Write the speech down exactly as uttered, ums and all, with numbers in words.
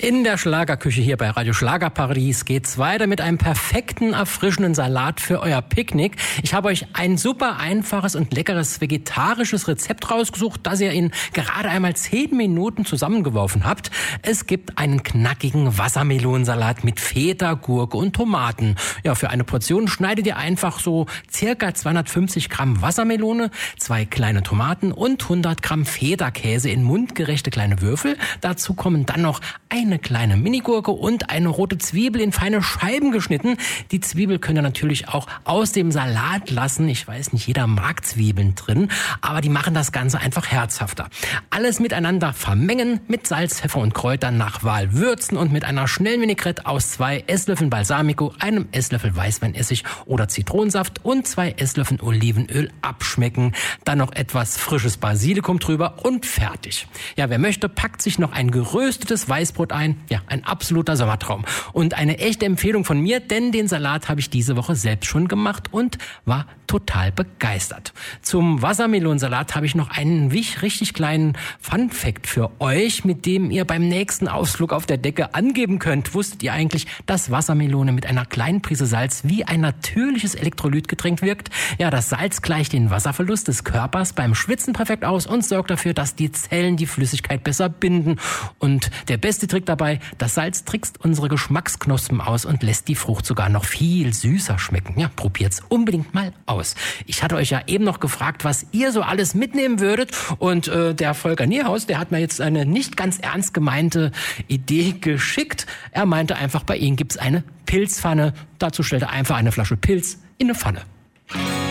In der Schlagerküche hier bei Radio Schlagerparadies geht's weiter mit einem perfekten, erfrischenden Salat für euer Picknick. Ich habe euch ein super einfaches und leckeres vegetarisches Rezept rausgesucht, das ihr in gerade einmal zehn Minuten zusammengeworfen habt. Es gibt einen knackigen Wassermelonensalat mit Feta, Gurke und Tomaten. Ja, für eine Portion schneidet ihr einfach so circa zweihundertfünfzig Gramm Wassermelone, zwei kleine Tomaten und hundert Gramm Feta-Käse in mundgerechte kleine Würfel. Dazu kommen dann noch eine kleine Minigurke und eine rote Zwiebel in feine Scheiben geschnitten. Die Zwiebel könnt ihr natürlich auch aus dem Salat lassen. Ich weiß nicht, jeder mag Zwiebeln drin, aber die machen das Ganze einfach herzhafter. Alles miteinander vermengen, mit Salz, Pfeffer und Kräutern nach Wahl würzen und mit einer schnellen Vinaigrette aus zwei Esslöffeln Balsamico, einem Esslöffel Weißweinessig oder Zitronensaft und zwei Esslöffeln Olivenöl abschmecken. Dann noch etwas frisches Basilikum drüber und fertig. Ja, wer möchte, packt sich noch ein geröstetes Weißbrot ein. Ja, ein absoluter Sommertraum. Und eine echte Empfehlung von mir, denn den Salat habe ich diese Woche selbst schon gemacht und war total begeistert. Zum Wassermelonensalat habe ich noch einen richtig kleinen Fun-Fact für euch, mit dem ihr beim nächsten Ausflug auf der Decke angeben könnt. Wusstet ihr eigentlich, dass Wassermelone mit einer kleinen Prise Salz wie ein natürliches Elektrolytgetränk wirkt? Ja, das Salz gleicht den Wasserverlust des Körpers beim Schwitzen perfekt aus und sorgt dafür, dass die Zellen die Flüssigkeit besser binden. Und der beste Trick dabei, das Salz trickst unsere Geschmacksknospen aus und lässt die Frucht sogar noch viel süßer schmecken. Ja, probiert's unbedingt mal aus. Ich hatte euch ja eben noch gefragt, was ihr so alles mitnehmen würdet, und äh, der Volker Nierhaus, der hat mir jetzt eine nicht ganz ernst gemeinte Idee geschickt. Er meinte einfach, bei ihm gibt's eine Pilzpfanne. Dazu stellt er einfach eine Flasche Pilz in eine Pfanne.